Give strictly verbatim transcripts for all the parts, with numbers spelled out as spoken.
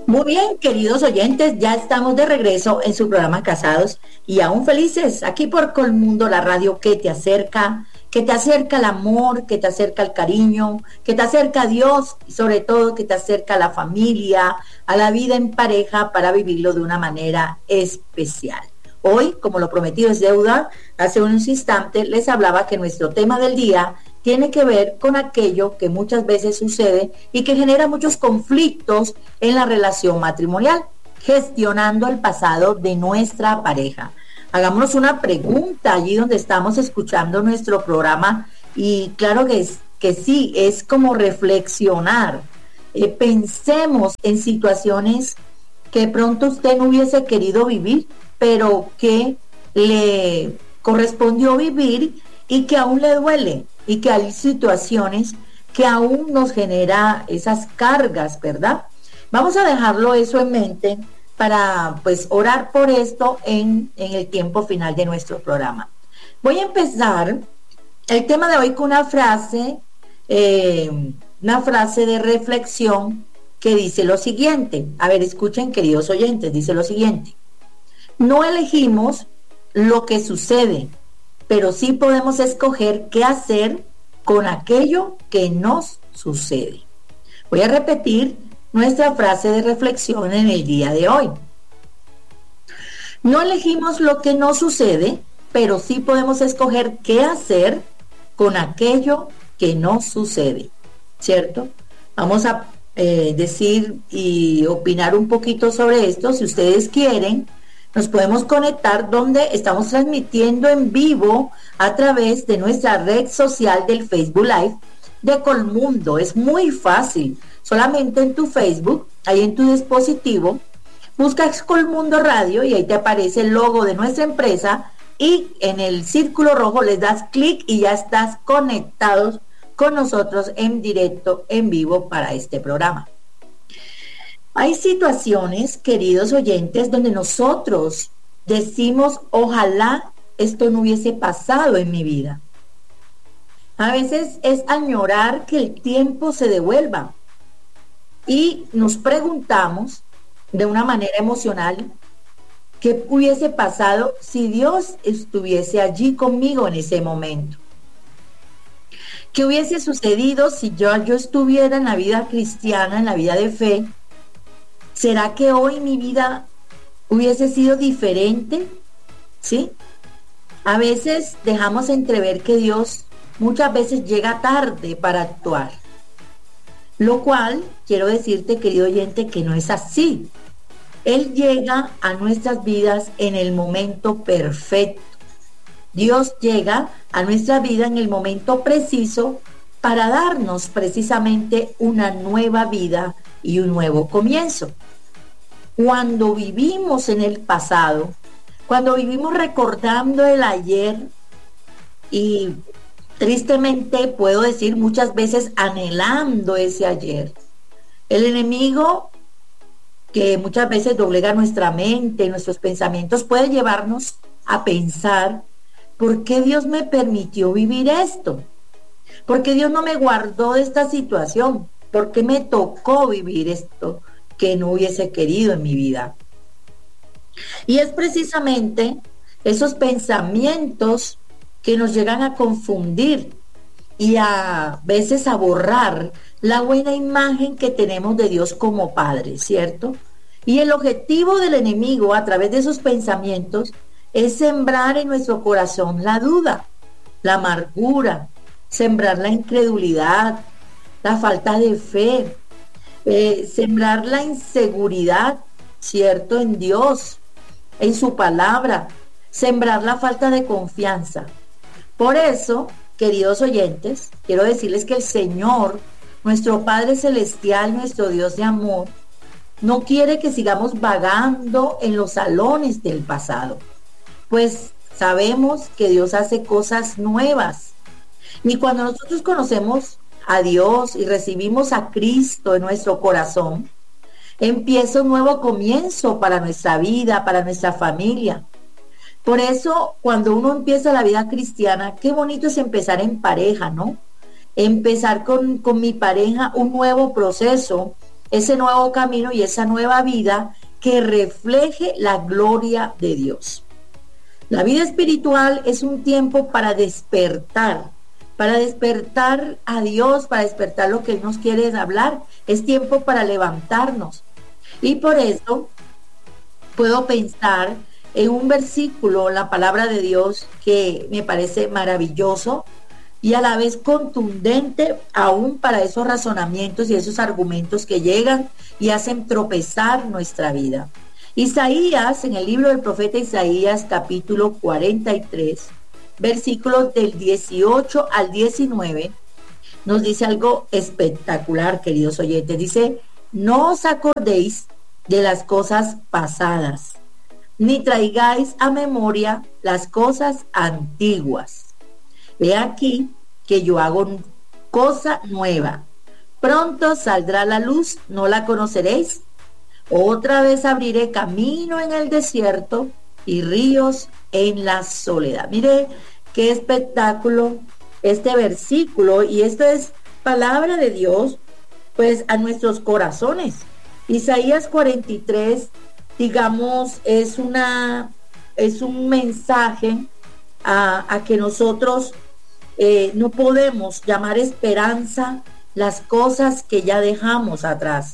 Muy bien, queridos oyentes, ya estamos de regreso en su programa Casados y aún felices, aquí por Colmundo, la radio que te acerca, que te acerca el amor, que te acerca el cariño, que te acerca a Dios y sobre todo que te acerca a la familia, a la vida en pareja para vivirlo de una manera especial. Hoy, como lo prometido es deuda, hace unos instantes les hablaba que nuestro tema del día tiene que ver con aquello que muchas veces sucede y que genera muchos conflictos en la relación matrimonial, gestionando el pasado de nuestra pareja. Hagámonos una pregunta allí donde estamos escuchando nuestro programa y claro que, es, que sí, es como reflexionar. Eh, pensemos en situaciones que pronto usted no hubiese querido vivir, pero que le correspondió vivir y que aún le duele, y que hay situaciones que aún nos genera esas cargas, ¿verdad? Vamos a dejarlo eso en mente para pues orar por esto en, en el tiempo final de nuestro programa. Voy a empezar el tema de hoy con una frase, eh, una frase de reflexión que dice lo siguiente. A ver, escuchen, queridos oyentes, dice lo siguiente. No elegimos lo que sucede, pero sí podemos escoger qué hacer con aquello que nos sucede. Voy a repetir nuestra frase de reflexión en el día de hoy. No elegimos lo que nos sucede, pero sí podemos escoger qué hacer con aquello que nos sucede, ¿cierto? Vamos a eh, decir y opinar un poquito sobre esto. Si ustedes quieren, nos podemos conectar donde estamos transmitiendo en vivo a través de nuestra red social del Facebook Live de Colmundo. Es muy fácil. Solamente en tu Facebook, ahí en tu dispositivo, buscas Colmundo Radio y ahí te aparece el logo de nuestra empresa y en el círculo rojo les das clic y ya estás conectados con nosotros en directo, en vivo para este programa. Hay situaciones, queridos oyentes, donde nosotros decimos, ojalá esto no hubiese pasado en mi vida. A veces es añorar que el tiempo se devuelva y nos preguntamos de una manera emocional qué hubiese pasado si Dios estuviese allí conmigo en ese momento. ¿Qué hubiese sucedido si yo, yo estuviera en la vida cristiana, en la vida de fe? ¿Será que hoy mi vida hubiese sido diferente? ¿Sí? A veces dejamos entrever que Dios muchas veces llega tarde para actuar. Lo cual, quiero decirte, querido oyente, que no es así. Él llega a nuestras vidas en el momento perfecto. Dios llega a nuestra vida en el momento preciso para darnos precisamente una nueva vida y un nuevo comienzo. Cuando vivimos en el pasado, cuando vivimos recordando el ayer y tristemente puedo decir muchas veces anhelando ese ayer, el enemigo que muchas veces doblega nuestra mente, nuestros pensamientos, puede llevarnos a pensar, ¿por qué Dios me permitió vivir esto? ¿Por qué Dios no me guardó de esta situación? ¿Por qué me tocó vivir esto que no hubiese querido en mi vida? Y es precisamente esos pensamientos que nos llegan a confundir y a veces a borrar la buena imagen que tenemos de Dios como Padre, ¿cierto? Y el objetivo del enemigo a través de esos pensamientos es sembrar en nuestro corazón la duda, la amargura, sembrar la incredulidad, la falta de fe, eh, sembrar la inseguridad, ¿cierto? En Dios, en su palabra, sembrar la falta de confianza. Por eso, queridos oyentes, quiero decirles que el Señor, nuestro Padre Celestial, nuestro Dios de amor, no quiere que sigamos vagando en los salones del pasado, pues sabemos que Dios hace cosas nuevas. Y cuando nosotros conocemos a Dios y recibimos a Cristo en nuestro corazón, empieza un nuevo comienzo para nuestra vida, para nuestra familia. Por eso, cuando uno empieza la vida cristiana, qué bonito es empezar en pareja, ¿no? Empezar con, con mi pareja un nuevo proceso ese nuevo camino y esa nueva vida que refleje la gloria de Dios. La vida espiritual es un tiempo para despertar, para despertar a Dios, para despertar lo que Él nos quiere hablar. Es tiempo para levantarnos. Y por eso puedo pensar en un versículo, la palabra de Dios, que me parece maravilloso y a la vez contundente aún para esos razonamientos y esos argumentos que llegan y hacen tropezar nuestra vida. Isaías, en el libro del profeta Isaías, capítulo cuarenta y tres, versículos del dieciocho al diecinueve, nos dice algo espectacular, queridos oyentes. Dice: no os acordéis de las cosas pasadas, ni traigáis a memoria las cosas antiguas. He aquí que yo hago cosa nueva. Pronto saldrá la luz, ¿no la conoceréis? Otra vez abriré camino en el desierto y ríos en la soledad. Mire qué espectáculo este versículo, y esto es palabra de Dios pues a nuestros corazones. Isaías cuarenta y tres, digamos, es una es un mensaje a, a que nosotros eh, no podemos llamar esperanza las cosas que ya dejamos atrás.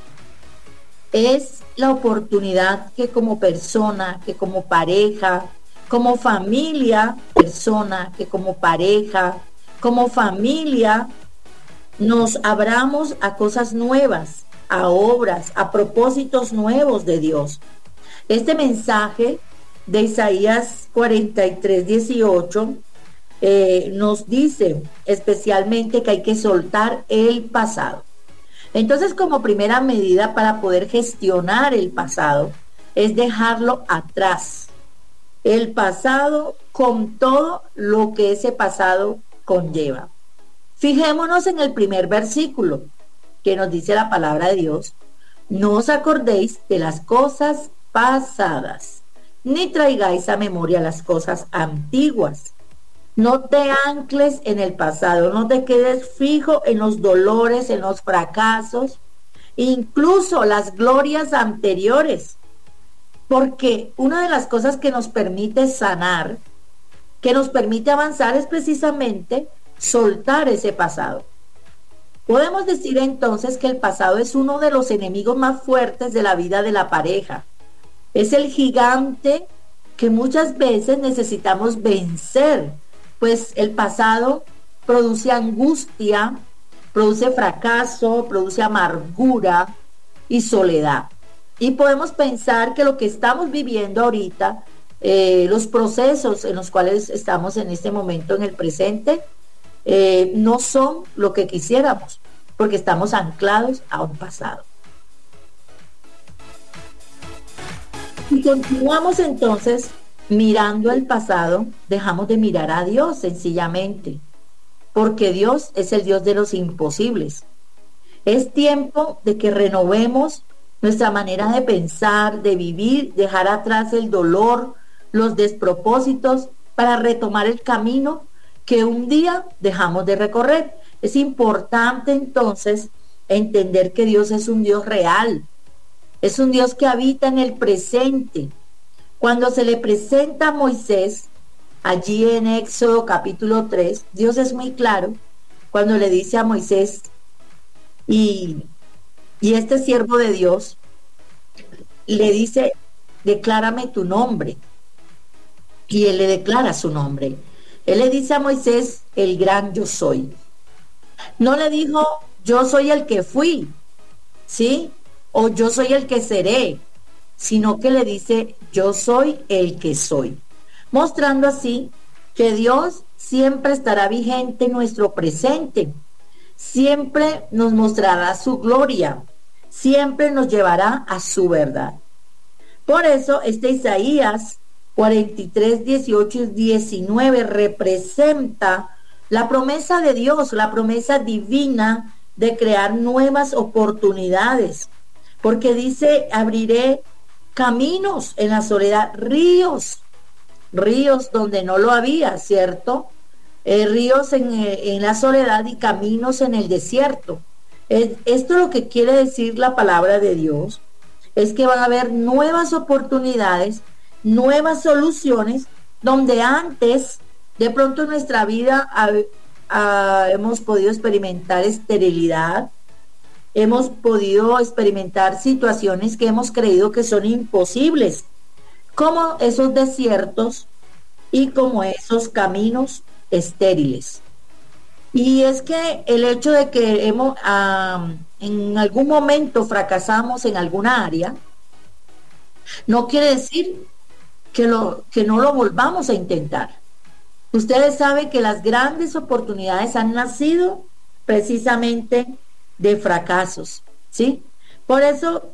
Es la oportunidad que como persona, que como pareja, como familia, persona, que como pareja, como familia, nos abramos a cosas nuevas, a obras, a propósitos nuevos de Dios. Este mensaje de Isaías cuarenta y tres, dieciocho eh, nos dice especialmente que hay que soltar el pasado. Entonces, como primera medida para poder gestionar el pasado, es dejarlo atrás. El pasado con todo lo que ese pasado conlleva. Fijémonos en el primer versículo que nos dice la palabra de Dios: no os acordéis de las cosas pasadas, ni traigáis a memoria las cosas antiguas. No te ancles en el pasado, no te quedes fijo en los dolores, en los fracasos, incluso las glorias anteriores. Porque una de las cosas que nos permite sanar, que nos permite avanzar, es precisamente soltar ese pasado. Podemos decir entonces que el pasado es uno de los enemigos más fuertes de la vida de la pareja. Es el gigante que muchas veces necesitamos vencer, pues el pasado produce angustia, produce fracaso, produce amargura y soledad. Y podemos pensar que lo que estamos viviendo ahorita, eh, los procesos en los cuales estamos en este momento, en el presente, eh, no son lo que quisiéramos, porque estamos anclados a un pasado. Y continuamos entonces mirando el pasado, dejamos de mirar a Dios sencillamente, porque Dios es el Dios de los imposibles. Es tiempo de que renovemos nuestra manera de pensar, de vivir, dejar atrás el dolor, los despropósitos, para retomar el camino que un día dejamos de recorrer. Es importante entonces entender que Dios es un Dios real, es un Dios que habita en el presente. Cuando se le presenta a Moisés, allí en Éxodo capítulo tres, Dios es muy claro cuando le dice a Moisés, y, y este siervo de Dios le dice: declárame tu nombre. Y él le declara su nombre. Él le dice a Moisés: el gran yo soy. No le dijo: yo soy el que fui, ¿sí? O yo soy el que seré, sino que le dice: yo soy el que soy, mostrando así que Dios siempre estará vigente en nuestro presente, siempre nos mostrará su gloria, siempre nos llevará a su verdad. Por eso este Isaías cuarenta y tres, dieciocho y diecinueve representa la promesa de Dios, la promesa divina de crear nuevas oportunidades, porque dice: abriré caminos en la soledad, ríos, ríos donde no lo había, ¿cierto? Eh, ríos en, en la soledad y caminos en el desierto. Es- esto lo que quiere decir la palabra de Dios es que van a haber nuevas oportunidades, nuevas soluciones, donde antes, de pronto en nuestra vida, ha- ha- hemos podido experimentar esterilidad, hemos podido experimentar situaciones que hemos creído que son imposibles, como esos desiertos y como esos caminos estériles. Y es que el hecho de que hemos, ah, en algún momento fracasamos en alguna área, no quiere decir que, lo, que no lo volvamos a intentar. Ustedes saben que las grandes oportunidades han nacido precisamente de fracasos, ¿sí? Por eso